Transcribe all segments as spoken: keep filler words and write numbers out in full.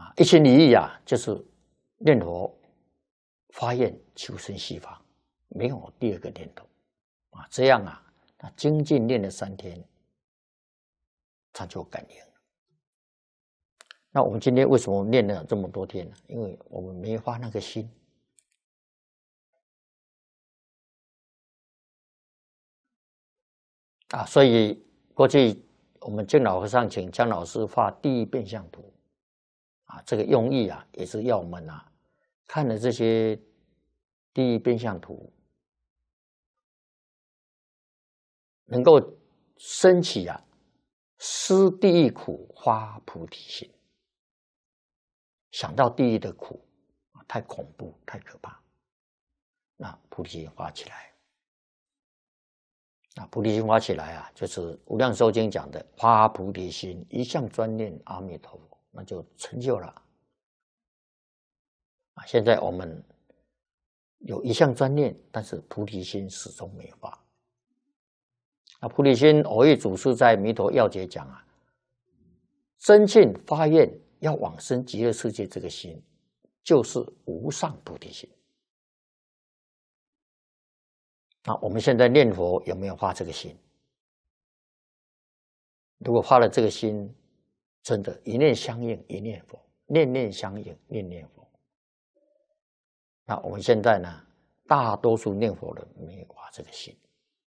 啊，一心一意啊，就是念佛发愿求生西方，没有第二个念头啊。这样啊，他精进念了三天，他就感应了。那我们今天为什么念了这么多天呢？因为我们没发那个心。啊，所以过去我们净老和尚请江老师画第一变相图，啊，这个用意啊，也是要我们啊，看了这些第一变相图，能够升起啊，思地狱苦，发菩提心。想到地狱的苦，太恐怖，太可怕，那菩提心发起来。啊，菩提心发起来啊，就是《无量寿经》讲的发菩提心，一向专念阿弥陀佛，那就成就了。啊，现在我们有一向专念，但是菩提心始终没有发。那菩提心，蕅益祖师在《弥陀要解》讲啊，真信发愿要往生极乐世界，这个心就是无上菩提心。那我们现在念佛有没有发这个心？如果发了这个心，真的，一念相应一念佛，念念相应念念佛。那我们现在呢，大多数念佛人没有发这个心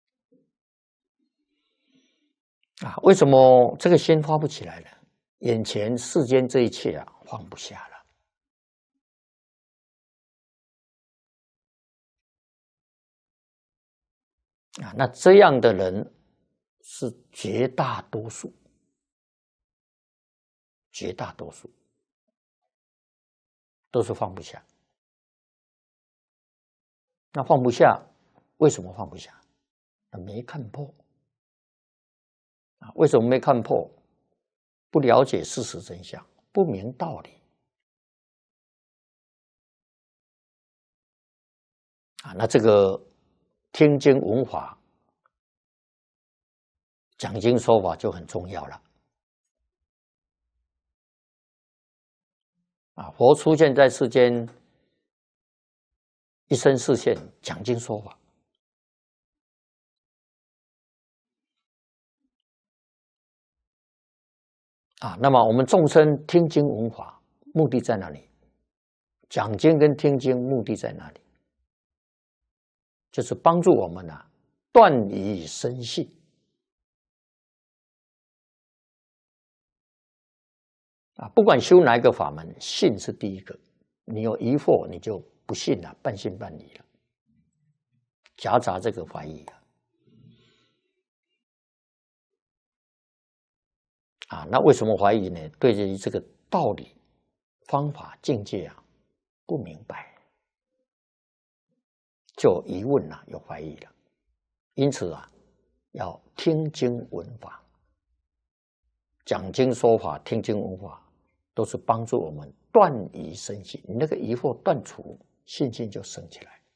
啊？为什么这个心发不起来呢？眼前世间这一切啊，放不下了。啊，那这样的人是绝大多数，绝大多数都是放不下。那放不下，为什么放不下？没看破啊？为什么没看破？不了解事实真相，不明道理啊。那这个听经闻法、讲经说法就很重要了啊！佛出现在世间，一生示现，讲经说法啊。那么我们众生听经闻法，目的在哪里？讲经跟听经目的在哪里？就是帮助我们啊，断疑生信。啊，不管修哪一个法门，信是第一个。你有疑惑，你就不信了，半信半疑了，夹杂这个怀疑了。啊，那为什么怀疑呢？对于这个道理、方法、境界啊，不明白，就有疑问了，有怀疑了。因此啊，要听经闻法，讲经说法，听经闻法。都是帮助我们断疑生信，你那个疑惑断除，信心就升起来。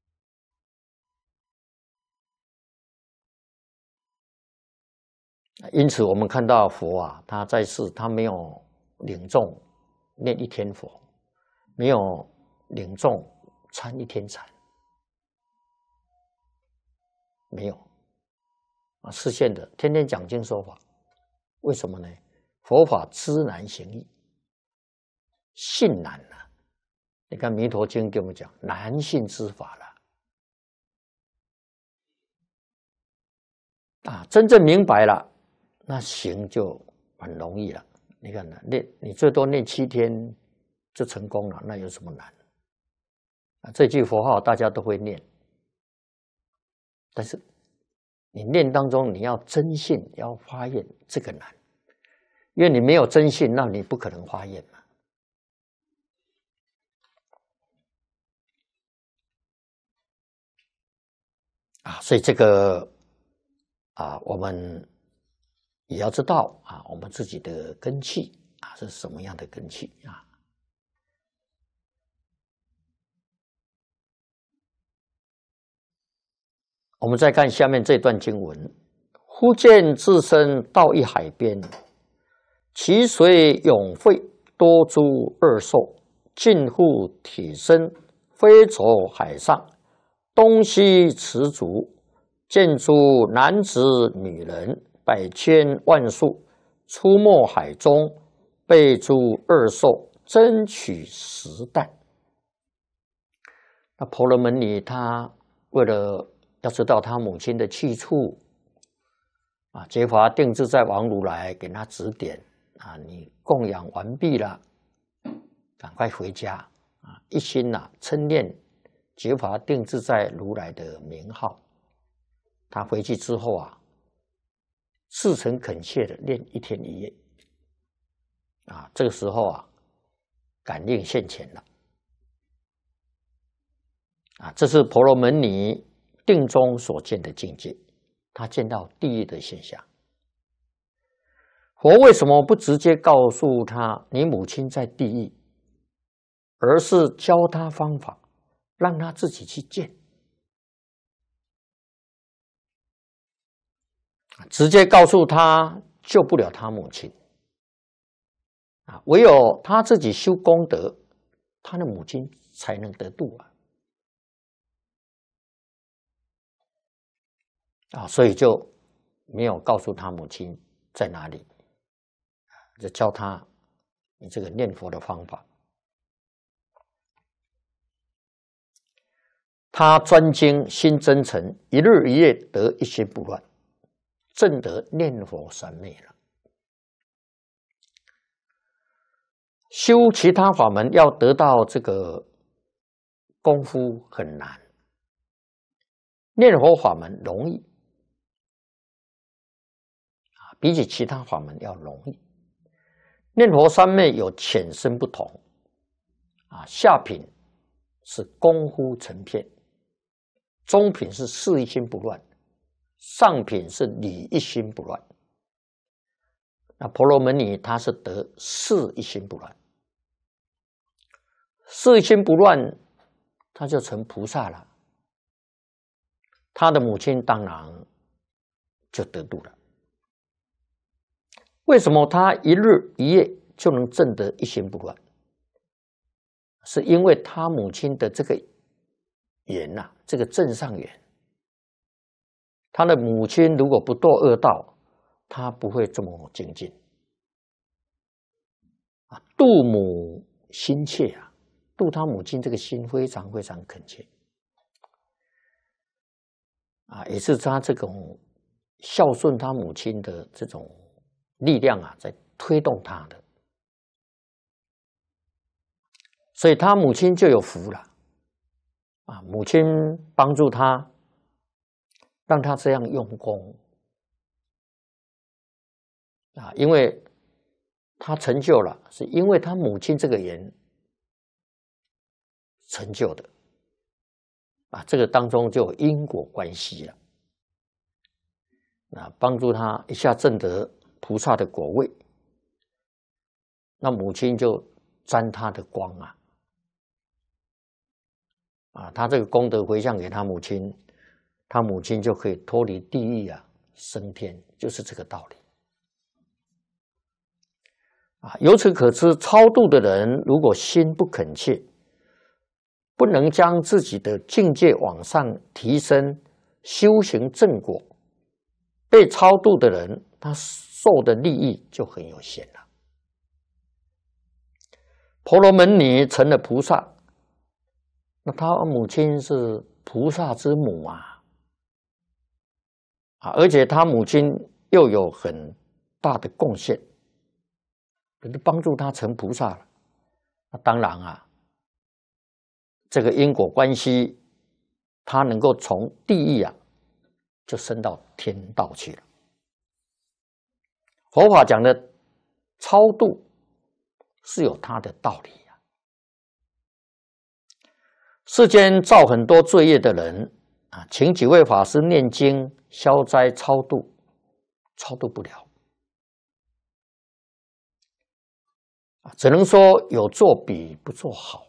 因此，我们看到佛啊，他在世，他没有领众念一天佛，没有领众参一天禅，没有啊，示现的天天讲经说法。为什么呢？佛法知难行易。信难了、啊，你看《弥陀经》给我们讲难信之法了啊！真正明白了，那行就很容易了。你看呢，念你最多念七天就成功了，那有什么难啊？这句佛号大家都会念，但是你念当中你要真信，要发愿，这个难，因为你没有真信，那你不可能发愿嘛。啊，所以这个啊，我们也要知道啊，我们自己的根器啊是什么样的根器啊？我们再看下面这段经文：忽见自身到一海边，其水涌沸， 多诸恶兽，尽护体身，飞走海上，东西驰逐，见诸男子女人百千万数，出没海中，被诸恶兽争取食啖。那婆罗门女他为了要知道他母亲的去处啊，觉华定自在王如来给他指点啊，你供养完毕了，赶快回家啊！一心呐、啊、称念觉华定自在如来的名号。他回去之后啊，至诚恳切的念一天一夜啊，这个时候啊，感应现前了啊，这是婆罗门女定中所见的境界，他见到地狱的现象。佛为什么不直接告诉他你母亲在地狱，而是教他方法，让他自己去见？直接告诉他救不了他母亲啊，唯有他自己修功德，他的母亲才能得度啊！啊，所以就没有告诉他母亲在哪里，就教他你这个念佛的方法。他专精心真诚，一日一夜得一心不乱，证得念佛三昧了。修其他法门要得到这个功夫很难，念佛法门容易啊，比起其他法门要容易。念佛三昧有浅深不同啊，下品是功夫成片，中品是事一心不乱，上品是理一心不乱。那婆罗门女她是得事一心不乱，事一心不乱，她就成菩萨了。她的母亲当然就得度了。为什么她一日一夜就能证得一心不乱？是因为她母亲的这个缘呐、啊，这个正上缘。她的母亲如果不堕恶道，她不会这么精进啊。度母心切啊，度她母亲这个心非常非常恳切啊，也是她这种孝顺她母亲的这种力量啊，在推动她的，所以她母亲就有福了啊。母亲帮助她，让她这样用功啊，因为她成就了，是因为她母亲这个缘成就的啊，这个当中就有因果关系了。啊，帮助她一下证得菩萨的果位，那母亲就沾她的光啊，啊，她这个功德回向给她母亲，她母亲就可以脱离地狱啊，升天，就是这个道理。啊，由此可知，超度的人如果心不恳切，不能将自己的境界往上提升，修行正果，被超度的人，他受的利益就很有限了。婆罗门女成了菩萨，那她母亲是菩萨之母啊，啊，而且她母亲又有很大的贡献，帮助她成菩萨了。那当然啊，这个因果关系，她能够从地狱啊，就升到天道去了。佛法讲的超度是有它的道理啊。世间造很多罪业的人啊，请几位法师念经消灾超度，超度不了啊，只能说有做比不做好，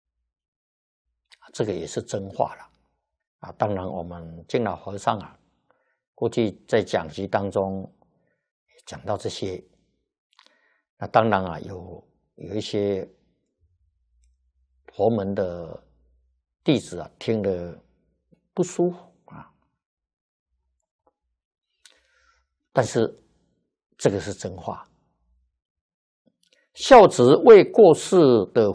这个也是真话了啊。当然，我们净老和尚啊，过去在讲集当中讲到这些，那当然啊，有有一些佛门的弟子啊，听了不舒服啊。但是这个是真话。孝子为过世的